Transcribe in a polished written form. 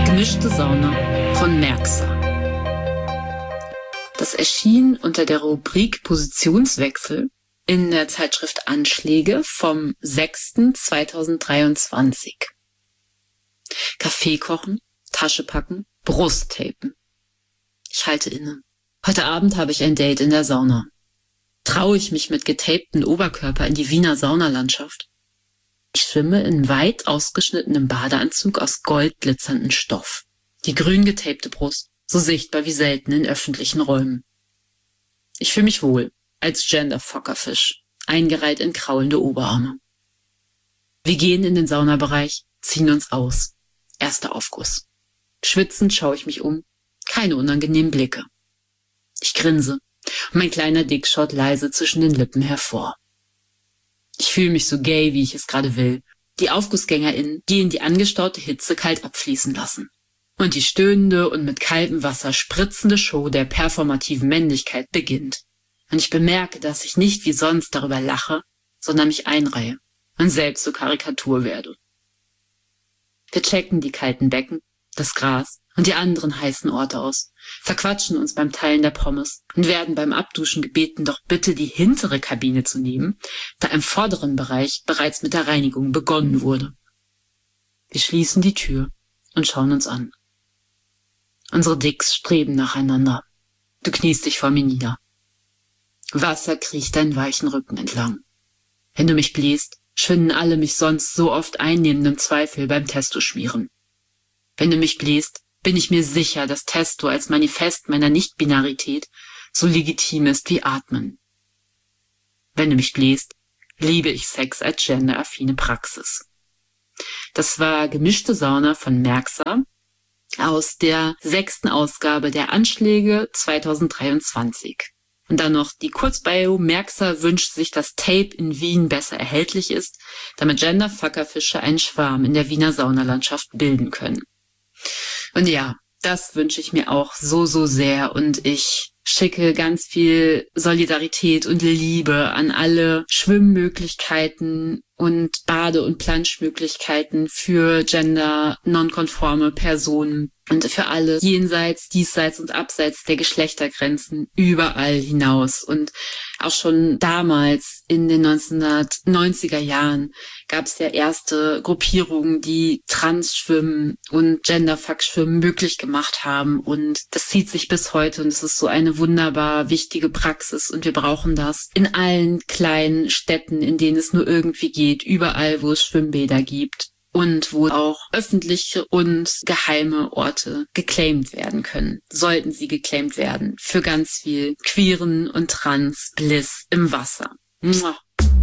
Gemischte Sauna von Merxer. Das erschien unter der Rubrik Positionswechsel in der Zeitschrift Anschläge vom 6.2023. Kaffee kochen, Tasche packen, Brust tapen. Ich halte inne. Heute Abend habe ich ein Date in der Sauna. Traue ich mich mit getaptem Oberkörper in die Wiener Saunalandschaft? Ich schwimme in weit ausgeschnittenem Badeanzug aus goldglitzerndem Stoff. Die grün getapte Brust, so sichtbar wie selten in öffentlichen Räumen. Ich fühle mich wohl, als Gender-Fockerfisch, eingereiht in kraulende Oberarme. Wir gehen in den Saunabereich, ziehen uns aus. Erster Aufguss. Schwitzend schaue ich mich um, keine unangenehmen Blicke. Ich grinse und mein kleiner Dick schaut leise zwischen den Lippen hervor. Ich fühle mich so gay, wie ich es gerade will. Die AufgussgängerInnen gehen die angestaute Hitze kalt abfließen lassen. Und die stöhnende und mit kaltem Wasser spritzende Show der performativen Männlichkeit beginnt. Und ich bemerke, dass ich nicht wie sonst darüber lache, sondern mich einreihe und selbst zur Karikatur werde. Wir checken die kalten Becken, das Gras und die anderen heißen Orte aus, verquatschen uns beim Teilen der Pommes und werden beim Abduschen gebeten, doch bitte die hintere Kabine zu nehmen, da im vorderen Bereich bereits mit der Reinigung begonnen wurde. Wir schließen die Tür und schauen uns an. Unsere Dicks streben nacheinander. Du kniest dich vor mir nieder. Wasser kriecht deinen weichen Rücken entlang. Wenn du mich bläst, schwinden alle mich sonst so oft einnehmenden Zweifel beim Testo-Schmieren. Wenn du mich bläst, bin ich mir sicher, dass Testo als Manifest meiner Nicht-Binarität so legitim ist wie Atmen. Wenn du mich bläst, liebe ich Sex als genderaffine Praxis. Das war Gemischte Sauna von Merxer aus der 6. Ausgabe der Anschläge 2023. Und dann noch die Kurzbio: Merxer wünscht sich, dass Tape in Wien besser erhältlich ist, damit Gender-Fuckerfische einen Schwarm in der Wiener Saunalandschaft bilden können. Und ja, das wünsche ich mir auch so, so sehr, und ich schicke ganz viel Solidarität und Liebe an alle Schwimmmöglichkeiten und Bade- und Planschmöglichkeiten für gender-nonkonforme Personen und für alle jenseits, diesseits und abseits der Geschlechtergrenzen überall hinaus. Und auch schon damals in den 1990er Jahren gab es ja erste Gruppierungen, die Trans-Schwimmen und Genderfuck-Schwimmen möglich gemacht haben. Und das zieht sich bis heute, und es ist so eine wunderbar wichtige Praxis. Und wir brauchen das in allen kleinen Städten, in denen es nur irgendwie geht, überall, wo es Schwimmbäder gibt. Und wo auch öffentliche und geheime Orte geclaimt werden können. Sollten sie geclaimt werden. Für ganz viel queeren und trans Bliss im Wasser. Mua.